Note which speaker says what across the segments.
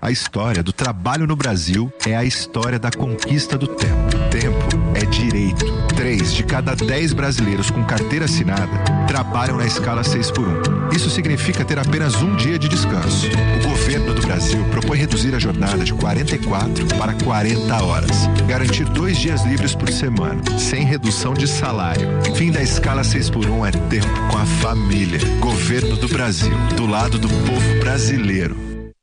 Speaker 1: A história do trabalho no Brasil é a história da conquista do tempo. Tempo é direito. 3 de cada 10 brasileiros com carteira assinada trabalham na escala 6x1. Isso significa ter apenas um dia de descanso. O governo do Brasil propõe reduzir a jornada de 44 para 40 horas. Garantir 2 dias livres por semana, sem redução de salário. Fim da escala 6x1 é tempo com a família. Governo do Brasil, do lado do povo brasileiro.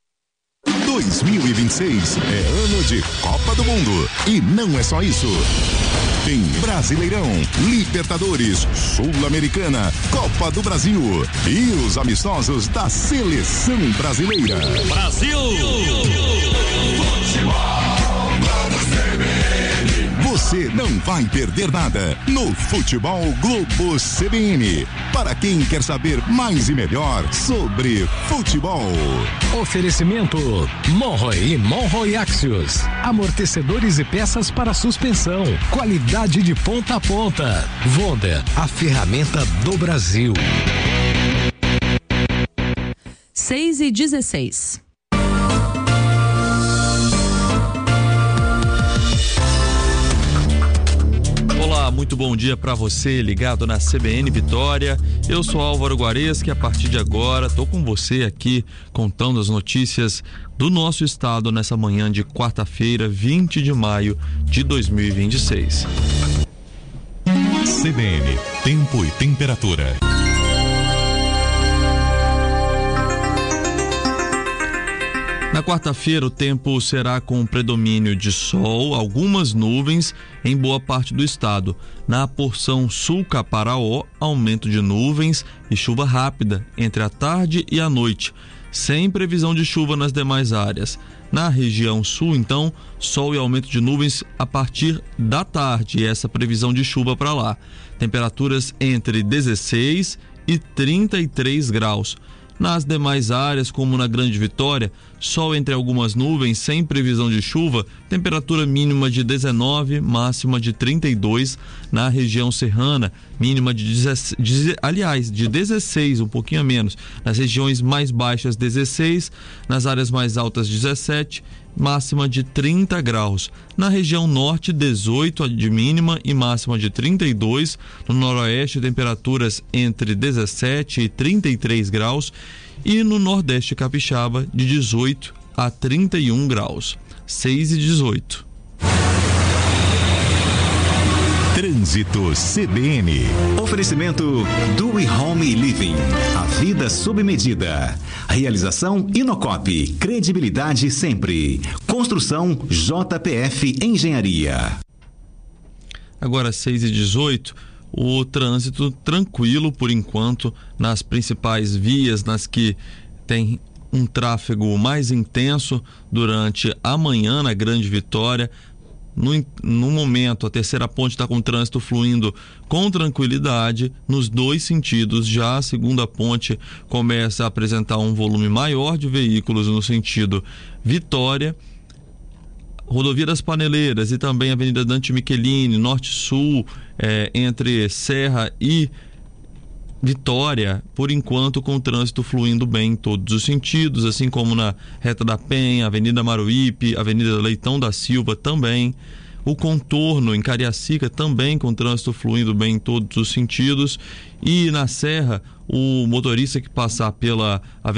Speaker 2: 2026 é ano de Copa do Mundo. E não é só isso. Tem Brasileirão, Libertadores, Sul-Americana, Copa do Brasil e os amistosos da Seleção Brasileira.
Speaker 3: Brasil!
Speaker 2: Você não vai perder nada no Futebol Globo CBN. Para quem quer saber mais e melhor sobre futebol.
Speaker 4: Oferecimento Monroe e Monroe Axios. Amortecedores e peças para suspensão. Qualidade de ponta a ponta. Vonda, a ferramenta do Brasil.
Speaker 5: 6:16.
Speaker 6: Olá, muito bom dia para você ligado na CBN Vitória. Eu sou Álvaro Guareschi, a partir de agora estou com você aqui contando as notícias do nosso estado nessa manhã de quarta-feira, 20 de maio de 2026.
Speaker 2: CBN, tempo e temperatura.
Speaker 6: Na quarta-feira, o tempo será com predomínio de sol, algumas nuvens em boa parte do estado. Na porção sul-Caparaó, aumento de nuvens e chuva rápida entre a tarde e a noite, sem previsão de chuva nas demais áreas. Na região sul, então, sol e aumento de nuvens a partir da tarde, e essa previsão de chuva para lá. Temperaturas entre 16 e 33 graus. Nas demais áreas, como na Grande Vitória, sol entre algumas nuvens, sem previsão de chuva, temperatura mínima de 19, máxima de 32. Na região serrana, mínima de 16, um pouquinho a menos. Nas regiões mais baixas, 16. Nas áreas mais altas, 17. Máxima de 30 graus. Na região norte, 18 de mínima e máxima de 32. No noroeste, temperaturas entre 17 e 33 graus. E no nordeste capixaba, de 18 a 31 graus. 6:18.
Speaker 2: Trânsito CBN.
Speaker 7: Oferecimento Do Home Living. A vida sob medida. Realização Inocop. Credibilidade sempre. Construção JPF Engenharia.
Speaker 6: Agora 6:18. O trânsito tranquilo por enquanto nas principais vias, nas que tem um tráfego mais intenso durante a manhã na Grande Vitória. No momento, a terceira ponte está com o trânsito fluindo com tranquilidade nos dois sentidos. Já a segunda ponte começa a apresentar um volume maior de veículos no sentido Vitória, Rodovia das Paneleiras e também Avenida Dante Michelini, Norte-Sul, entre Serra e Vitória, por enquanto com o trânsito fluindo bem em todos os sentidos, assim como na Reta da Penha, Avenida Maruípe, Avenida Leitão da Silva também. O contorno em Cariacica também com o trânsito fluindo bem em todos os sentidos. E na Serra, o motorista que passar pela